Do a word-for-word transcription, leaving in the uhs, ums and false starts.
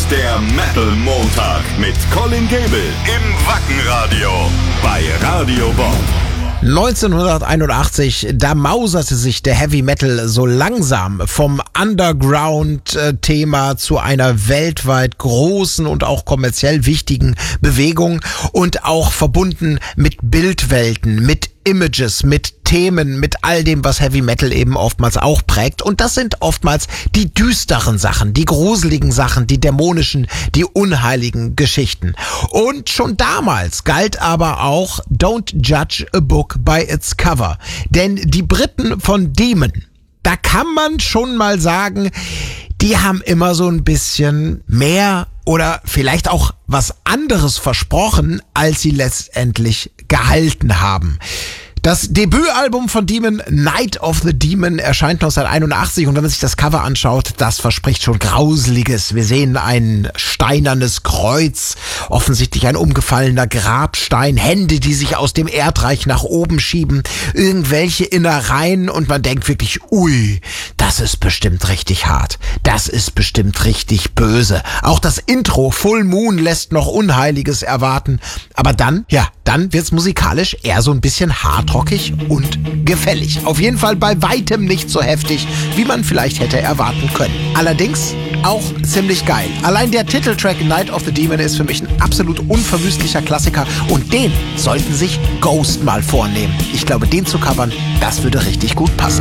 der Metal Montag mit Colin Gable im Wackenradio bei Radio Bob. neunzehnhunderteinundachtzig, da mauserte sich der Heavy Metal so langsam vom Underground-Thema zu einer weltweit großen und auch kommerziell wichtigen Bewegung und auch verbunden mit Bildwelten, mit Images, mit Themen, mit all dem, was Heavy Metal eben oftmals auch prägt. Und das sind oftmals die düsteren Sachen, die gruseligen Sachen, die dämonischen, die unheiligen Geschichten. Und schon damals galt aber auch Don't judge a book by its cover. Denn die Briten von Demon, da kann man schon mal sagen, die haben immer so ein bisschen mehr oder vielleicht auch was anderes versprochen, als sie letztendlich gehalten haben. Das Debütalbum von Demon, Night of the Demon, erscheint neunzehnhunderteinundachtzig und wenn man sich das Cover anschaut, das verspricht schon Grauseliges. Wir sehen ein steinernes Kreuz, offensichtlich ein umgefallener Grabstein, Hände, die sich aus dem Erdreich nach oben schieben, irgendwelche Innereien und man denkt wirklich, ui, das ist bestimmt richtig hart. Das ist bestimmt richtig böse. Auch das Intro Full Moon lässt noch Unheiliges erwarten. Aber dann, ja, dann wird's musikalisch eher so ein bisschen hardrockig und gefällig. Auf jeden Fall bei weitem nicht so heftig, wie man vielleicht hätte erwarten können. Allerdings auch ziemlich geil. Allein der Titeltrack Night of the Demon ist für mich ein absolut unverwüstlicher Klassiker und den sollten sich Ghost mal vornehmen. Ich glaube, den zu covern, das würde richtig gut passen.